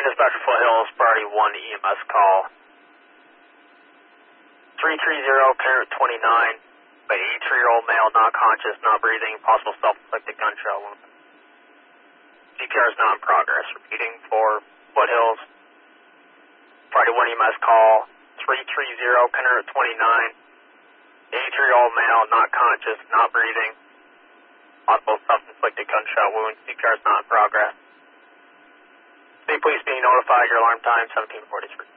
Dispatcher Foothills, priority 1 EMS call. 330, Clear 29, by 83-year-old male, not conscious, not breathing, possible self-inflicted gunshot wound. CPR is not in progress. Repeating for Foothills, priority 1 EMS call. 330, Clear 29, 83-year-old male, not conscious, not breathing, possible self-inflicted gunshot wound. CPR is not in progress. State Police being notified, your alarm time 1743.